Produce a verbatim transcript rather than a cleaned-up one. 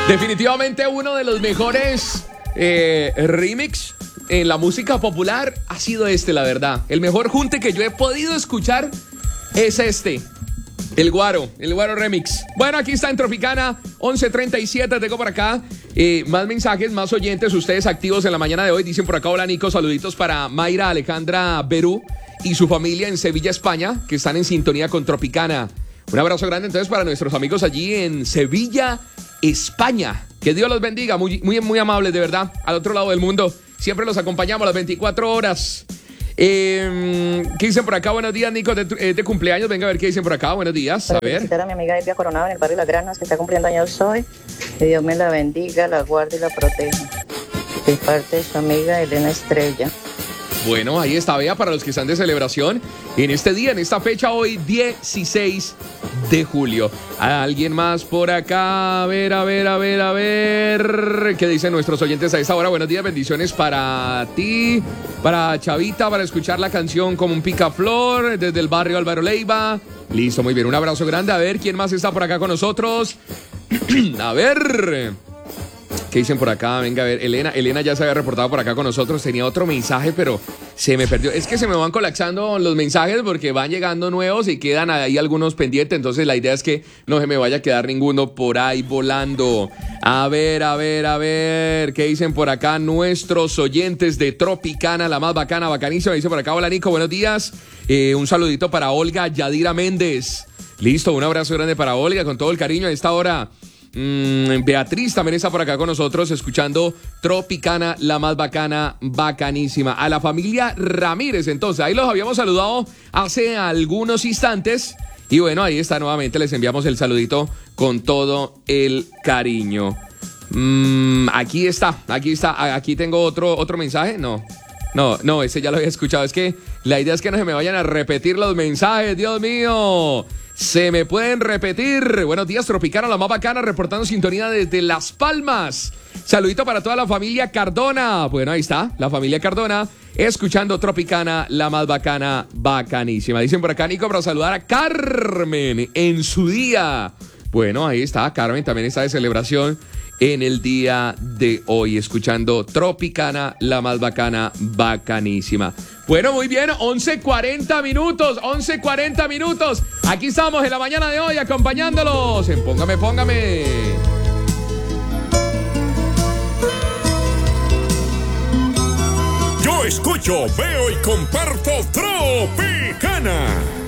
Definitivamente uno de los mejores eh, remix en la música popular ha sido este, la verdad. El mejor junte que yo he podido escuchar es este. El Guaro, el Guaro Remix. Bueno, aquí está en Tropicana, once treinta y siete, tengo por acá eh, más mensajes, más oyentes, ustedes activos en la mañana de hoy. Dicen por acá, hola Nico, saluditos para Mayra Alejandra Berú y su familia en Sevilla, España, que están en sintonía con Tropicana. Un abrazo grande entonces para nuestros amigos allí en Sevilla, España. Que Dios los bendiga, muy, muy, muy amables, de verdad, al otro lado del mundo. Siempre los acompañamos las veinticuatro horas. Eh, ¿Qué dicen por acá? Buenos días, Nico, de, de cumpleaños. Venga a ver qué dicen por acá. Buenos días. A ver. Felicitar a mi amiga Elvia Coronado en el barrio Las Granas, que está cumpliendo años hoy. Que Dios me la bendiga, la guarde y la proteja. De parte de su amiga Elena Estrella. Bueno, ahí está, vea, para los que están de celebración en este día, en esta fecha, hoy dieciséis de julio. ¿Alguien más por acá? A ver, a ver, a ver, a ver. ¿Qué dicen nuestros oyentes a esta hora? Buenos días, bendiciones para ti, para Chavita, para escuchar la canción Como un picaflor desde el barrio Álvaro Leiva. Listo, muy bien, un abrazo grande. A ver, ¿quién más está por acá con nosotros? A ver... ¿Qué dicen por acá? Venga, a ver, Elena, Elena ya se había reportado por acá con nosotros, tenía otro mensaje, pero se me perdió. Es que se me van colapsando los mensajes porque van llegando nuevos y quedan ahí algunos pendientes, entonces la idea es que no se me vaya a quedar ninguno por ahí volando. A ver, a ver, a ver, ¿qué dicen por acá nuestros oyentes de Tropicana, la más bacana, bacanísima? Dice por acá, hola Nico, buenos días, eh, un saludito para Olga Yadira Méndez. Listo, un abrazo grande para Olga, con todo el cariño a esta hora. Mm, Beatriz también está por acá con nosotros escuchando Tropicana, la más bacana, bacanísima. A la familia Ramírez, entonces, ahí los habíamos saludado hace algunos instantes. Y bueno, ahí está nuevamente, les enviamos el saludito con todo el cariño. Mm, aquí está, aquí está, aquí tengo otro, otro mensaje, no. No, no, ese ya lo había escuchado. Es que la idea es que no se me vayan a repetir los mensajes, Dios mío. Se me pueden repetir. Buenos días, Tropicana, la más bacana, reportando sintonía desde Las Palmas. Saludito para toda la familia Cardona. Bueno, ahí está, la familia Cardona, escuchando Tropicana, la más bacana, bacanísima. Dicen por acá, Nico, para saludar a Carmen en su día. Bueno, ahí está, Carmen también está de celebración en el día de hoy, escuchando Tropicana, la más bacana, bacanísima. Bueno, muy bien, once cuarenta minutos, once cuarenta minutos. Aquí estamos en la mañana de hoy acompañándolos en Póngame, Póngame. Yo escucho, veo y comparto Tropicana.